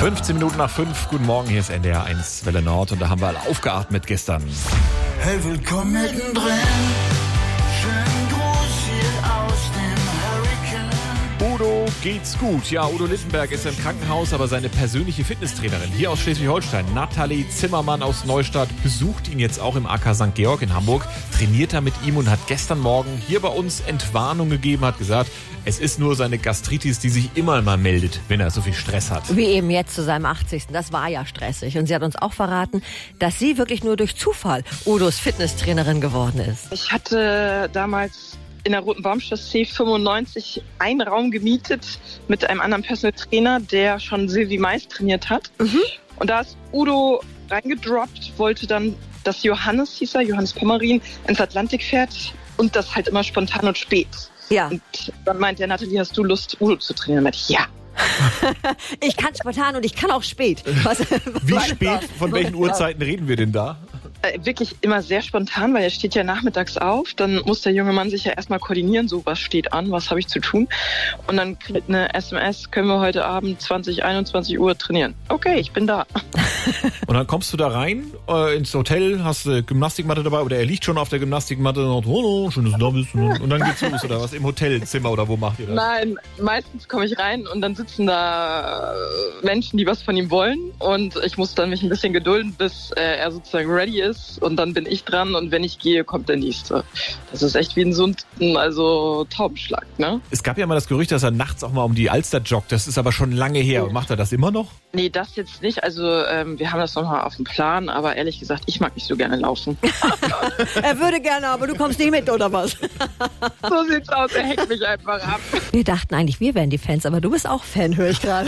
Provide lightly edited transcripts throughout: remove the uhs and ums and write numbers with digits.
15 Minuten nach 5. Guten Morgen, hier ist NDR 1 Welle Nord und da haben wir alle aufgeatmet gestern. Hey, willkommen mittendrin. Schönen Gruß hier aus dem Hurricane. Udo geht's gut. Ja, Udo Lindenberg ist im Krankenhaus, aber seine persönliche Fitnesstrainerin hier aus Schleswig-Holstein, Nathalie Zimmermann aus Neustadt, besucht ihn jetzt auch im AK St. Georg in Hamburg, trainiert da mit ihm und hat gestern Morgen hier bei uns Entwarnung gegeben, hat gesagt, es ist nur seine Gastritis, die sich immer mal meldet, wenn er so viel Stress hat. Wie eben jetzt zu seinem 80. Das war ja stressig. Und sie hat uns auch verraten, dass sie wirklich nur durch Zufall Udos Fitnesstrainerin geworden ist. Ich hatte damals in der Roten Baumchaussee 95 einen Raum gemietet mit einem anderen Personal Trainer, der schon Sylvie Mais trainiert hat. Und da ist Udo reingedroppt, wollte dann, dass Johannes hieß er, Johannes Pommerin, ins Atlantik fährt und das halt immer spontan und spät. Ja. Und dann meinte er, Nathalie, hast du Lust, Udo zu trainieren? Und meinte ich, ja. Ich kann spontan und ich kann auch spät. Wie spät? Von welchen Uhrzeiten reden wir denn da? Wirklich immer sehr spontan, weil er steht ja nachmittags auf. Dann muss der junge Mann sich ja erstmal koordinieren, so was steht an, was habe ich zu tun. Und dann kriegt eine SMS, können wir heute Abend 21 Uhr trainieren. Okay, ich bin da. Und dann kommst du da rein ins Hotel, hast eine Gymnastikmatte dabei oder er liegt schon auf der Gymnastikmatte und sagt, oh, schön, dass du da bist. Und dann geht's los oder was? Im Hotelzimmer oder wo macht ihr das? Nein, meistens komme ich rein und dann sitzen da Menschen, die was von ihm wollen. Und ich muss dann mich ein bisschen gedulden, bis er sozusagen ready ist. Und dann bin ich dran und wenn ich gehe, kommt der Nächste. Das ist echt wie ein Taubenschlag, ne? Es gab ja mal das Gerücht, dass er nachts auch mal um die Alster joggt. Das ist aber schon lange her. Macht er das immer noch? Nee, das jetzt nicht. Also wir haben das nochmal auf dem Plan, aber ehrlich gesagt, ich mag nicht so gerne laufen. Er würde gerne, aber du kommst nicht mit, oder was? So sieht's aus, er hängt mich einfach ab. Wir dachten eigentlich, wir wären die Fans, aber du bist auch Fan, höre ich gerade.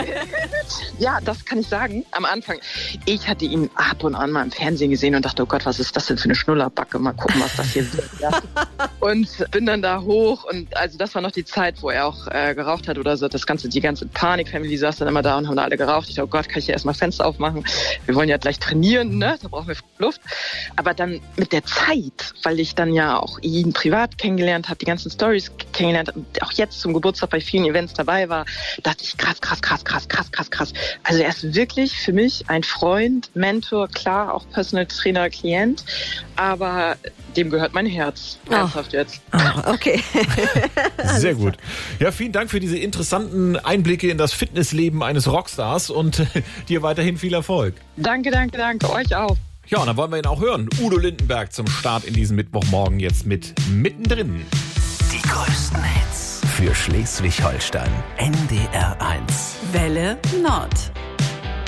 Ja, das kann ich sagen. Am Anfang, ich hatte ihn ab und an mal im Fernsehen gesehen und dachte, oh Gott, was ist das denn für eine Schnullerbacke? Mal gucken, was das hier wird. Ja. Und bin dann da hoch und also das war noch die Zeit, wo er auch geraucht hat oder so. Die ganze Panik-Family saß dann immer da und haben da alle geraucht. Ich dachte, oh Gott, kann ich hier erstmal Fenster aufmachen? Wir wollen ja gleich trainieren, ne? Da brauchen wir Luft. Aber dann mit der Zeit, weil ich dann ja auch ihn privat kennengelernt habe, die ganzen Stories kennengelernt habe, auch jetzt zum Geburtstag bei vielen Events dabei war, dachte ich, krass. Also er ist wirklich für mich ein Freund, Mentor, klar, auch Personal Trainer, Klient, aber dem gehört mein Herz. Ernsthaft jetzt. Okay. Sehr gut. Ja, vielen Dank für diese interessanten Einblicke in das Fitnessleben eines Rockstars und dir weiterhin viel Erfolg. Danke, euch auch. Ja, und dann wollen wir ihn auch hören. Udo Lindenberg zum Start in diesen Mittwochmorgen jetzt mit Mittendrin. Die größten Hits für Schleswig-Holstein. NDR 1. Welle Nord.